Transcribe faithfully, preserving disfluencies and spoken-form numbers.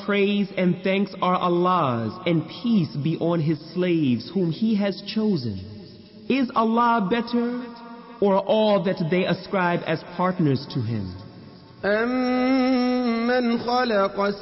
praise and thanks are Allah's, and peace be on His slaves whom He has chosen. Is Allah better, or all that they ascribe as partners to Him? أَمَّنْ خَلَقَ